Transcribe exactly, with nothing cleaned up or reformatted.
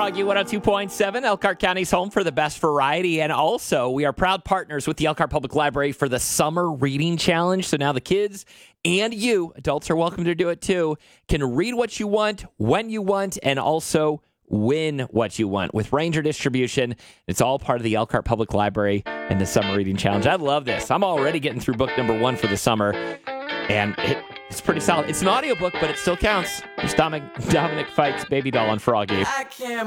Froggy one oh two point seven, Elkhart County's home for the best variety. And also, we are proud partners with the Elkhart Public Library for the Summer Reading Challenge. So now the kids and you, adults are welcome to do it too, can read what you want, when you want, and also win what you want with Ranger Distribution. It's all part of the Elkhart Public Library and the Summer Reading Challenge. I love this. I'm already getting through book number one for the summer, and it, it's pretty solid. It's an audiobook, but it still counts. There's Dominic, Dominic Fikes' Baby Doll on Froggy. I can't